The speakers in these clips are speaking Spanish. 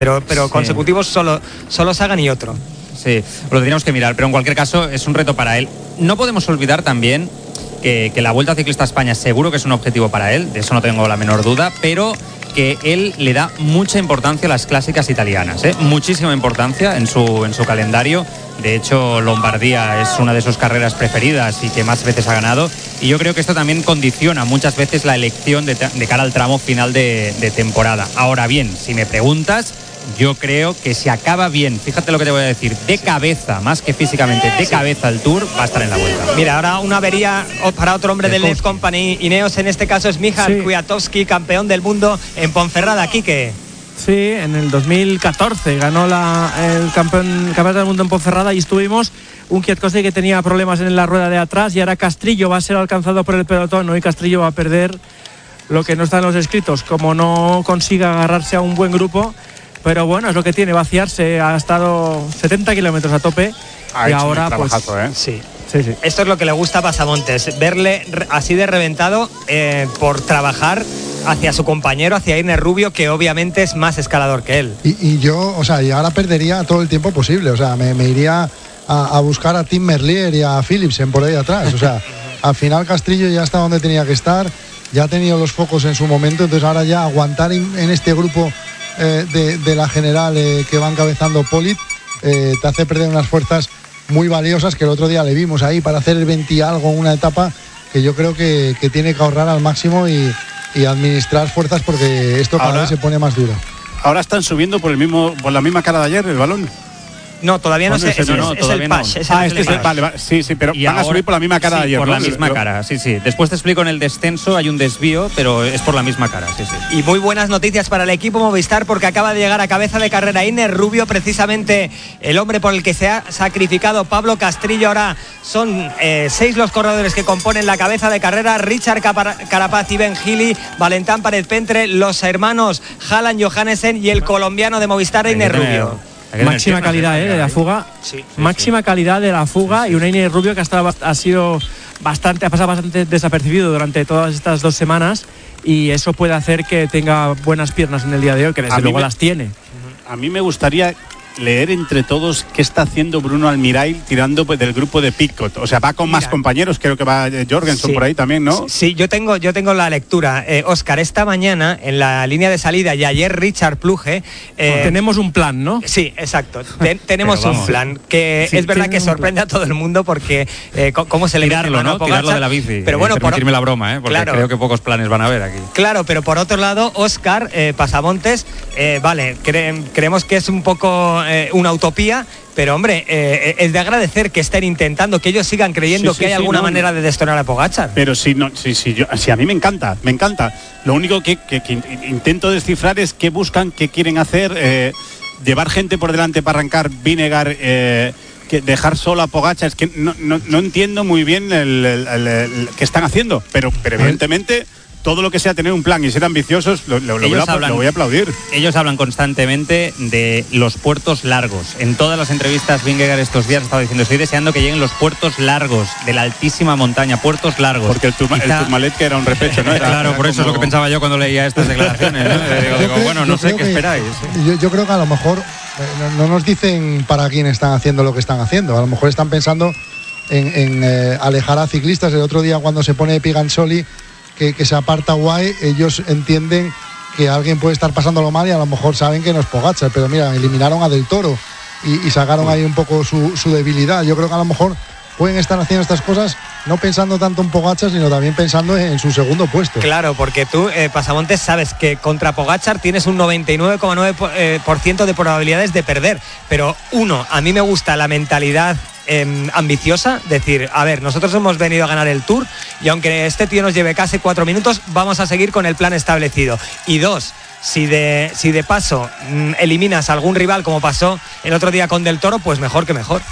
pero sí. Consecutivos solo Sagan y otro. Sí, lo tendríamos que mirar, pero en cualquier caso es un reto para él. No podemos olvidar también que la Vuelta Ciclista a España seguro que es un objetivo para él, de eso no tengo la menor duda, pero que él le da mucha importancia a las clásicas italianas, muchísima importancia en su calendario. De hecho, Lombardía es una de sus carreras preferidas y que más veces ha ganado, y yo creo que esto también condiciona muchas veces la elección de cara al tramo final de temporada. Ahora bien, si me preguntas, yo creo que si acaba bien, fíjate lo que te voy a decir, de cabeza, más que físicamente, de cabeza el Tour, va a estar en la Vuelta. Mira, ahora una avería para otro hombre del Left Company Ineos, en este caso es Michał Kwiatkowski, campeón del mundo en Ponferrada. Quique. Sí, en el 2014 ganó el campeonato del mundo en Ponferrada y estuvimos un Kwiatkowski que tenía problemas en la rueda de atrás, y ahora Castrillo va a ser alcanzado por el pelotón. Hoy Castrillo va a perder lo que no está en los escritos, como no consiga agarrarse a un buen grupo. Pero bueno, es lo que tiene, vaciarse. Ha estado 70 kilómetros a tope y ahora pues sí. Esto es lo que le gusta a Pasamontes, verle así de reventado por trabajar hacia su compañero, hacia Irne Rubio, que obviamente es más escalador que él. Y yo, o sea, y ahora perdería todo el tiempo posible, o sea, me iría a buscar a Tim Merlier y a Philipsen por ahí atrás, o sea, al final Castrillo ya está donde tenía que estar, ya ha tenido los focos en su momento, entonces ahora ya aguantar en este grupo de la general que va encabezando Polit, te hace perder unas fuerzas muy valiosas, que el otro día le vimos ahí para hacer el 20 y algo en una etapa, que yo creo que tiene que ahorrar al máximo y administrar fuerzas, porque esto cada vez se pone más duro. Ahora están subiendo por la misma cara de ayer el balón. No, todavía no sé, es el Pash. Vale, sí, pero y van a subir por la misma cara de ayer. Por la misma cara, sí. Después te explico en el descenso, hay un desvío, pero es por la misma cara, sí. Y muy buenas noticias para el equipo Movistar, porque acaba de llegar a cabeza de carrera Irne Rubio, precisamente el hombre por el que se ha sacrificado Pablo Castrillo. Ahora son 6 los corredores que componen la cabeza de carrera: Richard Carapaz, Iben Gili, Valentán Pared-Pentre, los hermanos Haaland Johannesen y el colombiano de Movistar, Irne Rubio. Máxima calidad de la fuga, máxima calidad de la fuga, y un Irne Rubio que ha pasado bastante desapercibido durante todas estas 2 semanas, y eso puede hacer que tenga buenas piernas en el día de hoy, que desde luego las tiene. A mí me gustaría leer entre todos qué está haciendo Bruno Almirall tirando del grupo de Pidcock. O sea, va con más compañeros, creo que va Jorgensen por ahí también, ¿no? Sí, yo tengo la lectura. Óscar, esta mañana en la línea de salida, y ayer Richard Plugge... tenemos un plan, ¿no? Sí, exacto. Tenemos un plan que es verdad que sorprende a todo el mundo, porque cómo se le tirarlo, ¿no? Tirarlo de la bici. Pero bueno, permitirme la broma, porque creo que pocos planes van a haber aquí. Claro, pero por otro lado, Óscar Pasamontes, creemos que es un poco una utopía, pero hombre, es de agradecer que estén intentando, que ellos sigan creyendo que hay alguna manera de destronar a Pogačar. Pero si a mí me encanta. Lo único que intento descifrar es qué buscan, qué quieren hacer, llevar gente por delante para arrancar, Vinegar, dejar solo a Pogačar. Es que no entiendo muy bien el que están haciendo, pero evidentemente todo lo que sea tener un plan y ser ambiciosos, lo voy a aplaudir. Ellos hablan constantemente de los puertos largos. En todas las entrevistas, Vingegaard estos días estaba diciendo: estoy deseando que lleguen los puertos largos, de la altísima montaña, puertos largos. Porque el Tourmalet, que era un repecho, ¿no? Claro, por eso es lo que pensaba yo cuando leía estas declaraciones, ¿no? Digo, bueno, no sé qué esperáis. Yo creo que a lo mejor no nos dicen para quién están haciendo lo que están haciendo. A lo mejor están pensando en alejar a ciclistas. El otro día, cuando se pone Pigansoli, que se aparta guay, ellos entienden que alguien puede estar pasándolo mal y a lo mejor saben que no es Pogačar, pero mira, eliminaron a Del Toro y sacaron ahí un poco su debilidad. Yo creo que a lo mejor pueden estar haciendo estas cosas no pensando tanto en Pogačar, sino también pensando en su segundo puesto. Claro, porque tú, Pasamontes, sabes que contra Pogačar tienes un 99,9% de probabilidades de perder, pero a mí me gusta la mentalidad ambiciosa, decir, a ver, nosotros hemos venido a ganar el Tour, y aunque este tío nos lleve casi 4 minutos, vamos a seguir con el plan establecido. Y 2, si de paso eliminas a algún rival, como pasó el otro día con Del Toro, pues mejor que mejor.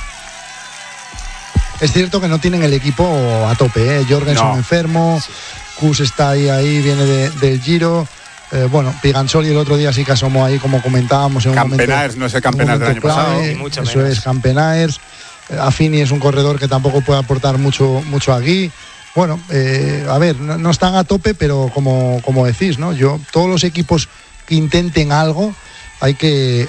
Es cierto que no tienen el equipo a tope, Jorgensen enfermo, Kuss está ahí, viene del Giro. Pigansoli el otro día sí que asomó ahí, como comentábamos, en un momento. Campenaers, no es el Campenaers del año pasado. Eso es, Campenaers. Affini es un corredor que tampoco puede aportar mucho aquí. Bueno, a ver, no están a tope, pero como decís, ¿no? Todos los equipos que intenten algo, hay que